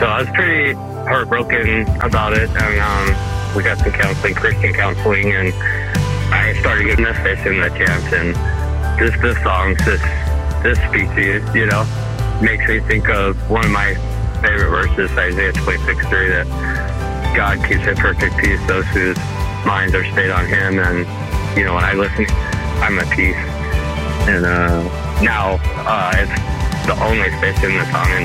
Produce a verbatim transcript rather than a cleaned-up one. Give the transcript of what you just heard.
So I was pretty heartbroken about it, and um, we got some counseling, Christian counseling, and I started giving this station a chance, and just this song, just this speaks to you, you know, makes me think of one of my favorite verses, Isaiah twenty-six three, that God keeps in perfect peace those whose minds are stayed on Him, and you know, when I listen, I'm at peace. And uh, now uh, it's the only station that's on in